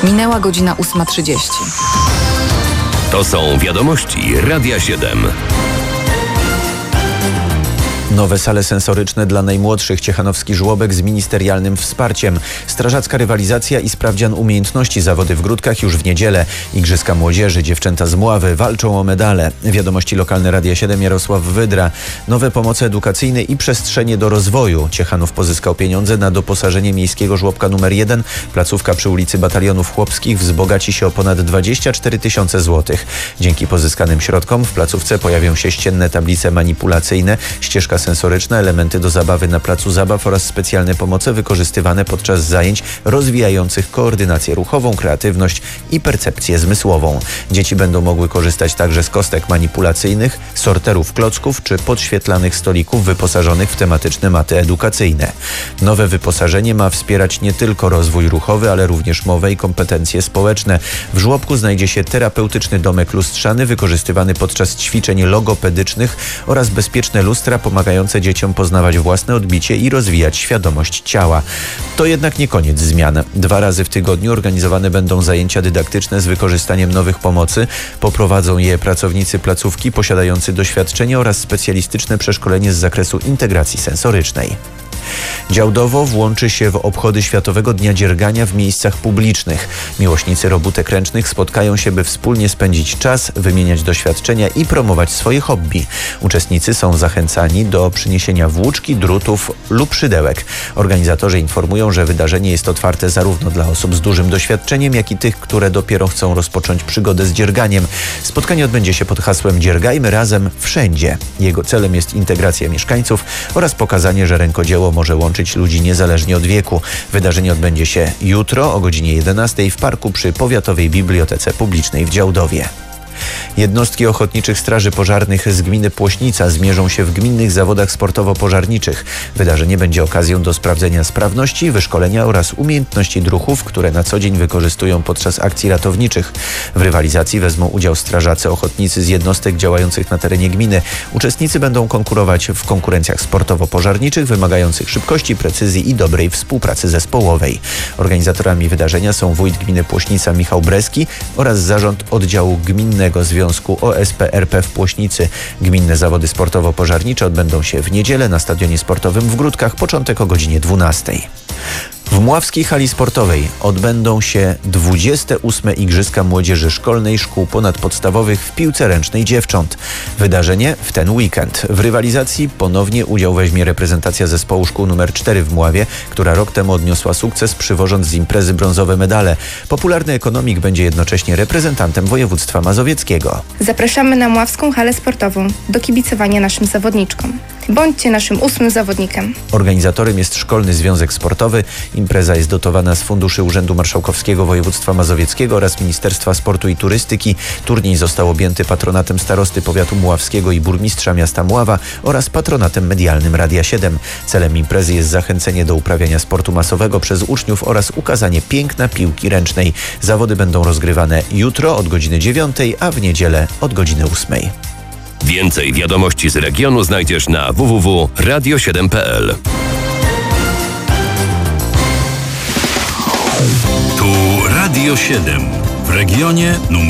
Minęła godzina 8:30. To są wiadomości Radia 7. Nowe sale sensoryczne dla najmłodszych. Ciechanowski żłobek z ministerialnym wsparciem. Strażacka rywalizacja i sprawdzian umiejętności. Zawody w Gródkach już w niedzielę. Igrzyska młodzieży. Dziewczęta z Mławy walczą o medale. Wiadomości lokalne Radia 7. Jarosław Wydra. Nowe pomoce edukacyjne i przestrzenie do rozwoju. Ciechanów pozyskał pieniądze na doposażenie miejskiego żłobka numer 1. Placówka przy ulicy Batalionów Chłopskich wzbogaci się o ponad 24 000 złotych. Dzięki pozyskanym środkom w placówce pojawią się ścienne tablice manipulacyjne, ścieżka sensoryczna, elementy do zabawy na placu zabaw oraz specjalne pomoce wykorzystywane podczas zajęć rozwijających koordynację ruchową, kreatywność i percepcję zmysłową. Dzieci będą mogły korzystać także z kostek manipulacyjnych, sorterów klocków czy podświetlanych stolików wyposażonych w tematyczne maty edukacyjne. Nowe wyposażenie ma wspierać nie tylko rozwój ruchowy, ale również mowę i kompetencje społeczne. W żłobku znajdzie się terapeutyczny domek lustrzany wykorzystywany podczas ćwiczeń logopedycznych oraz bezpieczne lustra pomagające dzieciom poznawać własne odbicie i rozwijać świadomość ciała. To jednak nie koniec zmian. 2 razy w tygodniu organizowane będą zajęcia dydaktyczne z wykorzystaniem nowych pomocy. Poprowadzą je pracownicy placówki posiadający doświadczenie oraz specjalistyczne przeszkolenie z zakresu integracji sensorycznej. Działdowo włączy się w obchody Światowego Dnia Dziergania w miejscach publicznych. Miłośnicy robótek ręcznych spotkają się, by wspólnie spędzić czas, wymieniać doświadczenia i promować swoje hobby. Uczestnicy są zachęcani do przyniesienia włóczki, drutów lub szydełek. Organizatorzy informują, że wydarzenie jest otwarte zarówno dla osób z dużym doświadczeniem, jak i tych, które dopiero chcą rozpocząć przygodę z dzierganiem. Spotkanie odbędzie się pod hasłem Dziergajmy razem wszędzie. Jego celem jest integracja mieszkańców oraz pokazanie, że rękodzieło może łączyć ludzi niezależnie od wieku. Wydarzenie odbędzie się jutro o godzinie 11 w parku przy Powiatowej Bibliotece Publicznej w Działdowie. Jednostki ochotniczych straży pożarnych z gminy Płośnica zmierzą się w gminnych zawodach sportowo-pożarniczych. Wydarzenie będzie okazją do sprawdzenia sprawności, wyszkolenia oraz umiejętności druhów, które na co dzień wykorzystują podczas akcji ratowniczych. W rywalizacji wezmą udział strażacy ochotnicy z jednostek działających na terenie gminy. Uczestnicy będą konkurować w konkurencjach sportowo-pożarniczych wymagających szybkości, precyzji i dobrej współpracy zespołowej. Organizatorami wydarzenia są wójt gminy Płośnica Michał Breski oraz zarząd oddziału gminnego Związku OSP RP w Płośnicy. Gminne zawody sportowo-pożarnicze odbędą się w niedzielę na stadionie sportowym w Gródkach, początek o godzinie 12. W Mławskiej Hali Sportowej odbędą się 28. Igrzyska Młodzieży Szkolnej Szkół Ponadpodstawowych w piłce ręcznej dziewcząt. Wydarzenie w ten weekend. W rywalizacji ponownie udział weźmie reprezentacja zespołu szkół nr 4 w Mławie, która rok temu odniosła sukces, przywożąc z imprezy brązowe medale. Popularny ekonomik będzie jednocześnie reprezentantem województwa mazowieckiego. Zapraszamy na Mławską Halę Sportową do kibicowania naszym zawodniczkom. Bądźcie naszym 8. zawodnikiem. Organizatorem jest Szkolny Związek Sportowy. Impreza jest dotowana z funduszy Urzędu Marszałkowskiego Województwa Mazowieckiego oraz Ministerstwa Sportu i Turystyki. Turniej został objęty patronatem starosty powiatu mławskiego i burmistrza miasta Mława oraz patronatem medialnym Radia 7. Celem imprezy jest zachęcenie do uprawiania sportu masowego przez uczniów oraz ukazanie piękna piłki ręcznej. Zawody będą rozgrywane jutro od godziny 9, a w niedzielę od godziny 8. Więcej wiadomości z regionu znajdziesz na www.radio7.pl. Tu Radio 7 w regionie numer